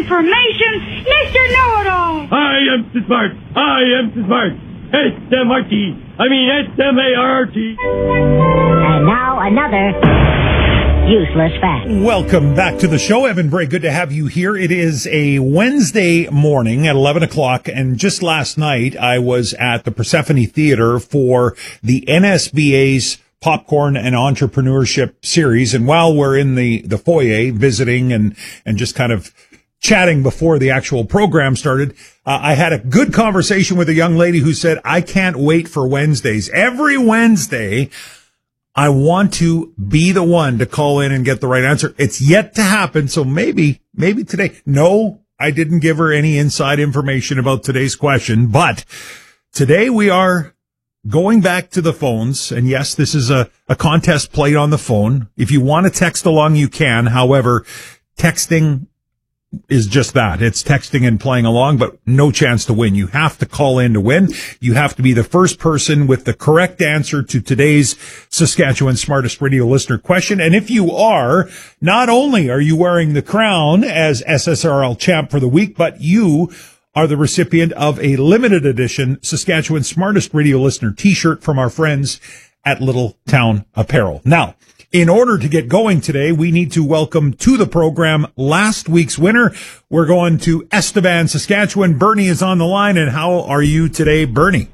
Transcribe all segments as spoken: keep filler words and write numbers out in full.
information, Mister Know-It-All. I am so smart. I am so smart. S M R T. I mean S M A R R T. And now another useless fact. Welcome back to the show. Evan Bray, good to have you here. It is a Wednesday morning at eleven o'clock, and just last night I was at the Persephone Theater for the N S B A's Popcorn and Entrepreneurship Series. And while we're in the, the foyer visiting and, and just kind of chatting before the actual program started, uh, I had a good conversation with a young lady who said, I can't wait for Wednesdays. Every Wednesday, I want to be the one to call in and get the right answer. It's yet to happen, so maybe, maybe today. No, I didn't give her any inside information about today's question, but today we are going back to the phones, and yes, this is a, a contest played on the phone. If you want to text along, you can. However, texting is just that. It's texting and playing along, but no chance to win. You have to call in to win. You have to be the first person with the correct answer to today's Saskatchewan Smartest Radio Listener question. And if you are, not only are you wearing the crown as S S R L champ for the week, but you are the recipient of a limited edition Saskatchewan Smartest Radio Listener t-shirt from our friends at Little Town Apparel. Now, in order to get going today, we need to welcome to the program last week's winner. We're going to Estevan, Saskatchewan. Bernie is on the line, and how are you today, Bernie?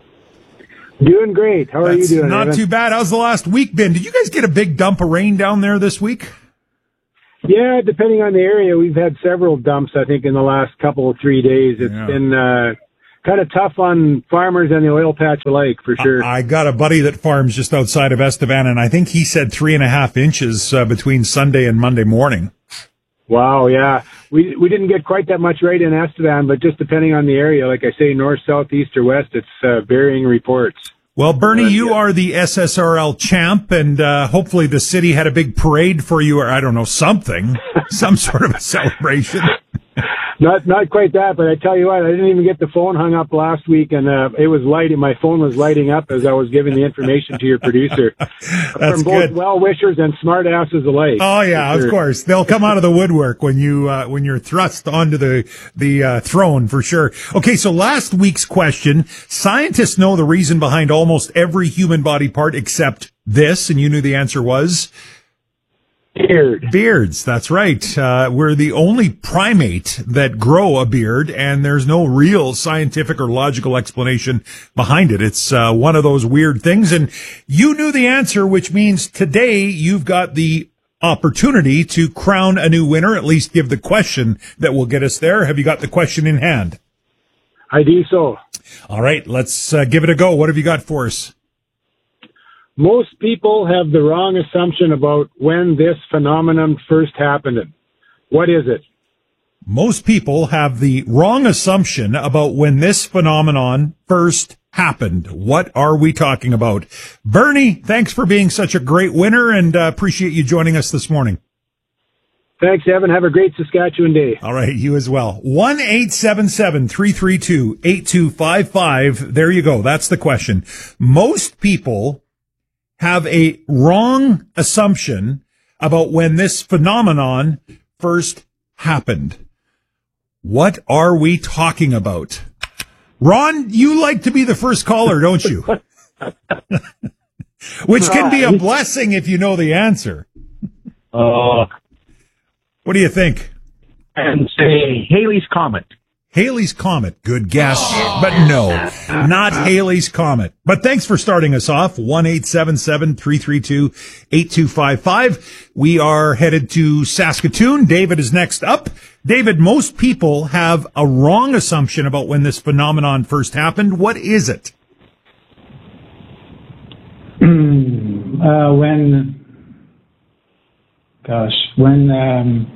Doing great. How are That's you doing, Not Evan? too bad. How's the last week been? Did you guys get a big dump of rain down there this week? Yeah, depending on the area, we've had several dumps, I think, in the last couple of three days. It's Yeah. been uh, kind of tough on farmers and the oil patch alike, for sure. I, I got a buddy that farms just outside of Estevan, and I think he said three and a half inches uh, between Sunday and Monday morning. Wow, yeah. We we didn't get quite that much right in Estevan, but just depending on the area, like I say, north, south, east, or west, it's uh, varying reports. Well, Bernie, you are the S S R L champ, and uh, hopefully the city had a big parade for you, or I don't know, something, some sort of a celebration. Not not quite that, but I tell you what, I didn't even get the phone hung up last week, and uh, it was lighting. My phone was lighting up as I was giving the information to your producer. That's From both good. well-wishers and smartasses alike. Oh yeah, for sure. of course. They'll come out of the woodwork when you uh, when you're thrust onto the the uh, throne for sure. Okay, so last week's question: scientists know the reason behind almost every human body part except this, and you knew the answer was Beard. beards. That's right. Uh, we're the only primate that grow a beard, and there's no real scientific or logical explanation behind it. It's uh, one of those weird things, and you knew the answer, which means today you've got the opportunity to crown a new winner, at least give the question that will get us there. Have you got the question in hand? I do so. All right, let's uh, give it a go. What have you got for us? Most people have the wrong assumption about when this phenomenon first happened. What is it? Most people have the wrong assumption about when this phenomenon first happened. What are we talking about? Bernie, thanks for being such a great winner, and uh, appreciate you joining us this morning. Thanks, Evan. Have a great Saskatchewan day. All right, you as well. one eight seven seven, three three two, eight two five five. There you go. That's the question. Most people have a wrong assumption about when this phenomenon first happened. What are we talking about? Ron, you like to be the first caller, don't you? Which can be a blessing if you know the answer. Uh, What do you think? and say Halley's Comet. Halley's Comet. Good guess. But no, not Halley's Comet. But thanks for starting us off. one eight seven seven, three three two, eight two five five. We are headed to Saskatoon. David is next up. David, most people have a wrong assumption about when this phenomenon first happened. What is it? uh, when, gosh, when, um,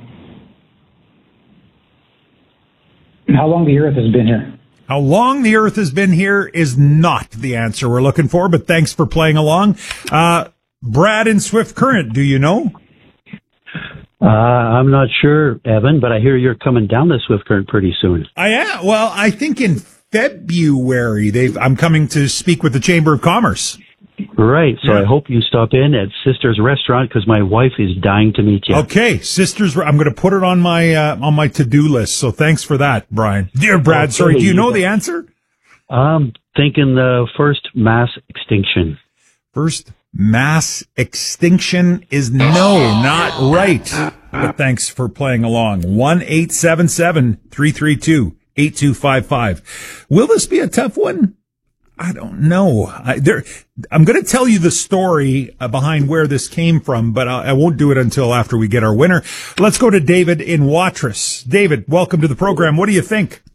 how long the Earth has been here? How long the Earth has been here is not the answer we're looking for, but thanks for playing along. Uh, Brad in Swift Current, do you know? Uh, I'm not sure, Evan, but I hear you're coming down the Swift Current pretty soon. I am. Well, I think in February, they've, I'm coming to speak with the Chamber of Commerce. Right. So Yeah. I hope you stop in at Sister's Restaurant because my wife is dying to meet you. Okay, sisters, I'm going to put it on my uh, on my to-do list. So thanks for that, Brian. Dear Brad, Okay, sorry, do you know you the answer? I'm thinking the first mass extinction. First mass extinction is no, not right. But thanks for playing along. one eight seven seven, three three two, eight two five five. Will this be a tough one? I don't know. I, there, I'm going to tell you the story uh, behind where this came from, but I, I won't do it until after we get our winner. Let's go to David in Watrous. David, welcome to the program. What do you think?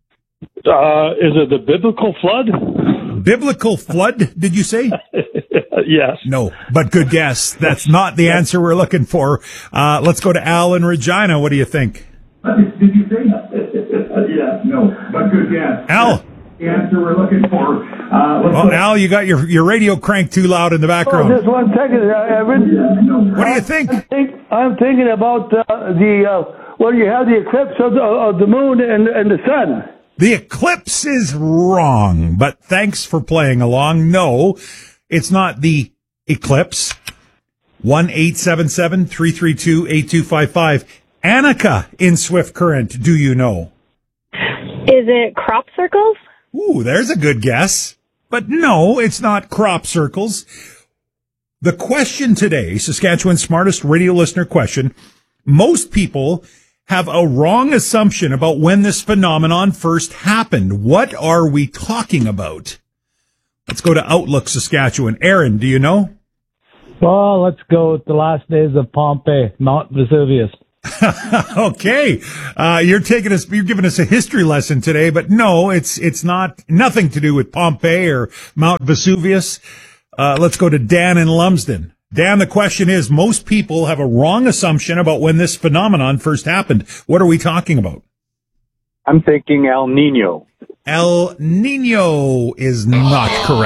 Uh, is it the biblical flood? Biblical flood, did you say? Yes. No, but good guess. That's not the answer we're looking for. Uh, let's go to Al in Regina. What do you think? Did you say that? Yeah, no, but good guess. Al. The answer we're looking for. Uh, let's Oh, Al, you got your, your radio cranked too loud in the background. Oh, just one second, uh, Evan. What do you think? I think I'm thinking about uh, the uh, well, you have the eclipse of the, of the moon and, and the sun. The eclipse is wrong, but thanks for playing along. No, it's not the eclipse. one eight seven seven, three three two, eight two five five. Annika in Swift Current, do you know? Is it crop circles? Ooh, there's a good guess. But no, it's not crop circles. The question today, Saskatchewan's smartest radio listener question, most people have a wrong assumption about when this phenomenon first happened. What are we talking about? Let's go to Outlook, Saskatchewan. Aaron, do you know? Well, let's go with the last days of Pompeii, Mount Vesuvius. Okay. Uh, you're taking us, you're giving us a history lesson today, but no, it's, it's not, nothing to do with Pompeii or Mount Vesuvius. Uh, let's go to Dan in Lumsden. Dan, the question is, most people have a wrong assumption about when this phenomenon first happened. What are we talking about? I'm thinking El Nino. El Nino is not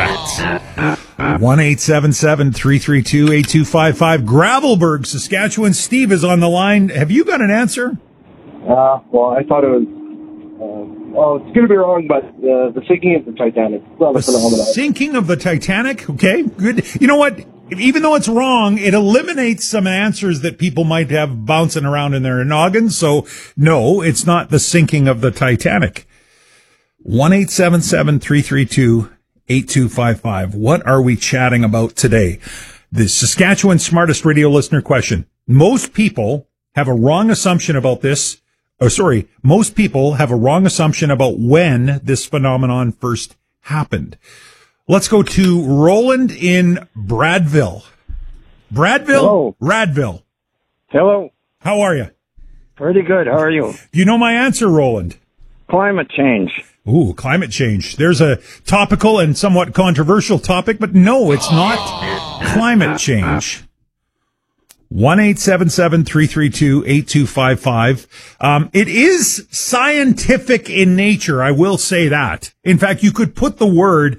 correct. one eight seven seven, three three two, eight two five five. Gravelburg, Saskatchewan. Steve is on the line. Have you got an answer? Uh, well, I thought it was, uh, well, it's going to be wrong, but uh, the sinking of the Titanic. Well, The sinking of the Titanic? Okay, good. You know what? Even though it's wrong, it eliminates some answers that people might have bouncing around in their noggins. So, no, it's not the sinking of the Titanic. one eight seven seven, three three two, eight two five five. What are we chatting about today? The Saskatchewan smartest radio listener question. Most people have a wrong assumption about this. Oh, sorry. Most people have a wrong assumption about when this phenomenon first happened. Let's go to Roland in Bradville. Bradville? Hello. Radville. Hello. How are you? Pretty good. How are you? Do you know my answer, Roland? Climate change. Ooh, climate change. There's a topical and somewhat controversial topic, but no, it's not climate change. one eight seven seven, three three two, eight two five five. Um, it is scientific in nature, I will say that. In fact, you could put the word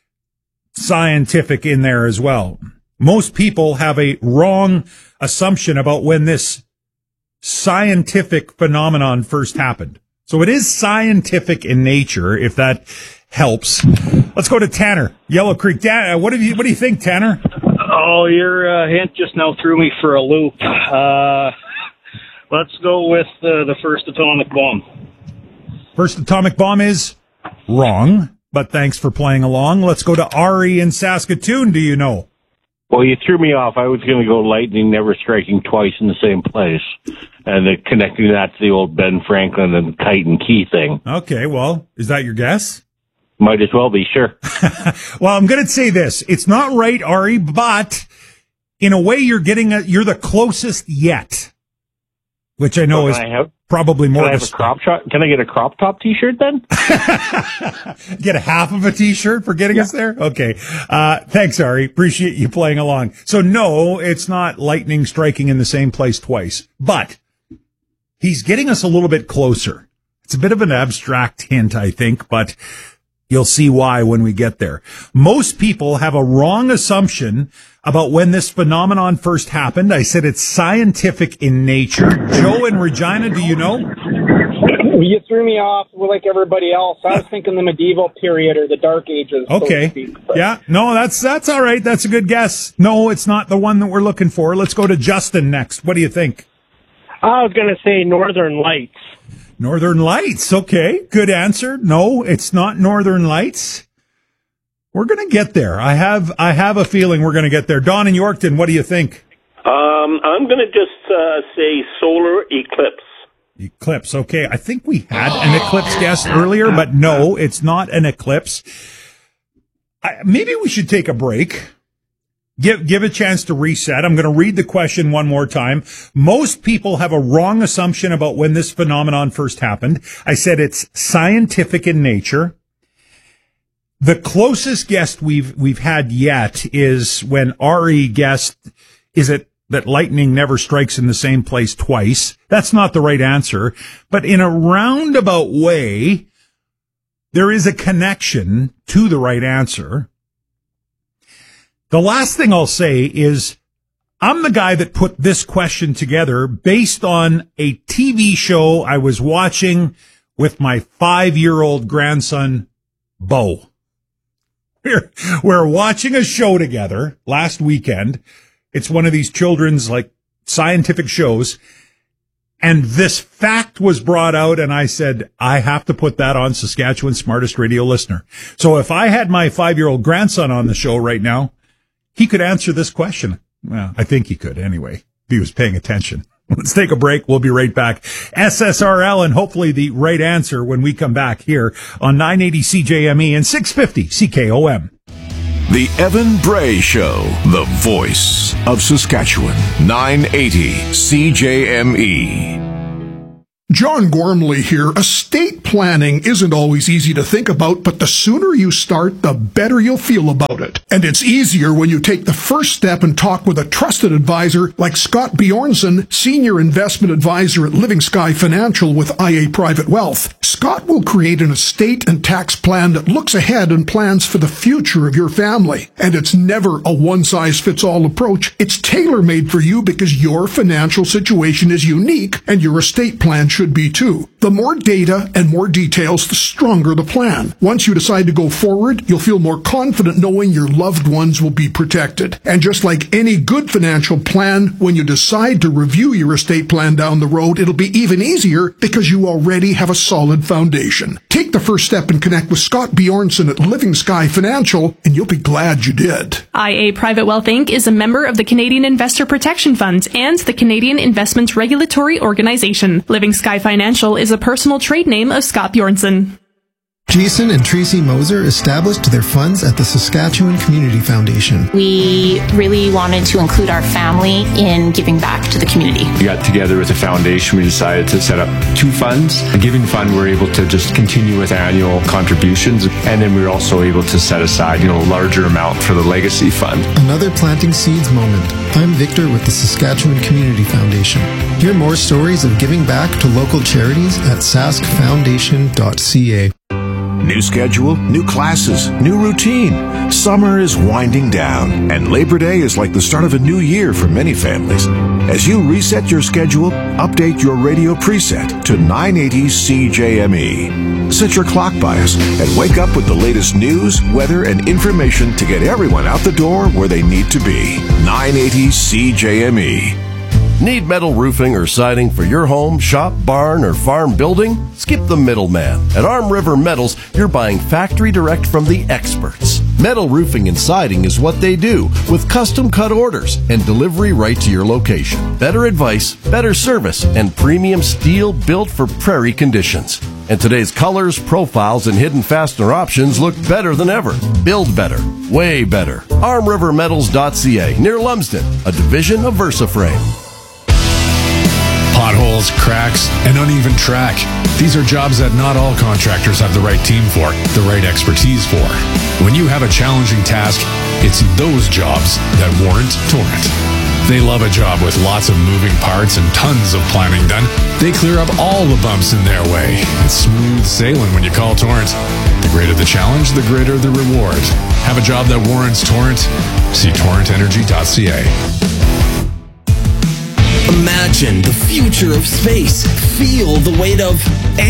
scientific in there as well. Most people have a wrong assumption about when this scientific phenomenon first happened. So it is scientific in nature, if that helps. Let's go to Tanner, Yellow Creek. Dan, what do you, what do you think, Tanner? Oh, your uh, hint just now threw me for a loop. Uh, let's go with uh, the first atomic bomb. First atomic bomb is wrong, but thanks for playing along. Let's go to Ari in Saskatoon. Do you know? Well, you threw me off. I was going to go lightning never striking twice in the same place, and then connecting that to the old Ben Franklin and kite and key thing. Okay, well, is that your guess? Might as well be, sure. Well, I'm going to say this. It's not right, Ari, but in a way you're getting, a, you're the closest yet, which I know So is can I have, probably more. Can I have a crop top? Can I get a crop top T-shirt then? Get a half of a T-shirt for getting Yeah. us there? Okay. Uh, thanks, Ari. Appreciate you playing along. So no, it's not lightning striking in the same place twice, but he's getting us a little bit closer. It's a bit of an abstract hint, I think, but you'll see why when we get there. Most people have a wrong assumption about when this phenomenon first happened. I said it's scientific in nature. Joe in Regina, do you know? You threw me off like everybody else. I was thinking the medieval period or the Dark Ages. Okay. So to speak, but- Yeah. No, that's that's all right. That's a good guess. No, it's not the one that we're looking for. Let's go to Justin next. What do you think? I was going to say Northern Lights. Northern Lights. Okay. Good answer. No, it's not Northern Lights. We're going to get there. I have I have a feeling we're going to get there. Don in Yorkton, what do you think? Um, I'm going to just uh, say solar eclipse. Eclipse. Okay. I think we had an eclipse guest earlier, but no, it's not an eclipse. I, maybe we should take a break. Give, give a chance to reset. I'm going to read the question one more time. Most people have a wrong assumption about when this phenomenon first happened. I said it's scientific in nature. The closest guest we've, we've had yet is when Ari guessed, is it that lightning never strikes in the same place twice? That's not the right answer. But in a roundabout way, there is a connection to the right answer. The last thing I'll say is I'm the guy that put this question together based on a T V show I was watching with my five-year-old grandson, Bo. We're, we're watching a show together last weekend. It's one of these children's like scientific shows. And this fact was brought out and I said, I have to put that on Saskatchewan's Smartest Radio Listener. So if I had my five-year-old grandson on the show right now, he could answer this question. Well, I think he could anyway, if he was paying attention. Let's take a break. We'll be right back. S S R L and hopefully the right answer when we come back here on nine eighty C J M E and six fifty C K O M. The Evan Bray Show, the voice of Saskatchewan, nine eighty C J M E. John Gormley here. Estate planning isn't always easy to think about, but the sooner you start, the better you'll feel about it. And it's easier when you take the first step and talk with a trusted advisor like Scott Bjornson, Senior Investment Advisor at Living Sky Financial with I A Private Wealth. Scott will create an estate and tax plan that looks ahead and plans for the future of your family. And it's never a one-size-fits-all approach. It's tailor-made for you because your financial situation is unique and your estate plan should be too. The more data and more details, the stronger the plan. Once you decide to go forward, you'll feel more confident knowing your loved ones will be protected. And just like any good financial plan, when you decide to review your estate plan down the road, it'll be even easier because you already have a solid foundation. Take the first step and connect with Scott Bjornson at Living Sky Financial, and you'll be glad you did. I A Private Wealth Incorporated is a member of the Canadian Investor Protection Fund and the Canadian Investment Regulatory Organization. Living Sky Financial is a personal trade name of Scott Bjornson. Jason and Tracy Moser established their funds at the Saskatchewan Community Foundation. We really wanted to include our family in giving back to the community. We got together as a foundation. We decided to set up two funds. The Giving Fund, we're able to just continue with annual contributions. And then we were also able to set aside, you know, a larger amount for the Legacy Fund. Another planting seeds moment. I'm Victor with the Saskatchewan Community Foundation. Hear more stories of giving back to local charities at sask foundation dot c a. New schedule, new classes, new routine. Summer is winding down, and Labor Day is like the start of a new year for many families. As you reset your schedule, update your radio preset to nine eighty C J M E. Set your clock bias and wake up with the latest news, weather, and information to get everyone out the door where they need to be. nine eighty C J M E. Need metal roofing or siding for your home, shop, barn, or farm building? Skip the middleman. At Arm River Metals, you're buying factory direct from the experts. Metal roofing and siding is what they do, with custom cut orders and delivery right to your location. Better advice, better service, and premium steel built for prairie conditions. And today's colors, profiles, and hidden fastener options look better than ever. Build better. Way better. arm river metals dot c a, near Lumsden, a division of VersaFrame. Potholes, cracks, and uneven track. These are jobs that not all contractors have the right team for, the right expertise for. When you have a challenging task, it's those jobs that warrant Torrent. They love a job with lots of moving parts and tons of planning done. They clear up all the bumps in their way. It's smooth sailing when you call Torrent. The greater the challenge, the greater the reward. Have a job that warrants Torrent? See torrent energy dot c a. Imagine the future of space. Feel the weight of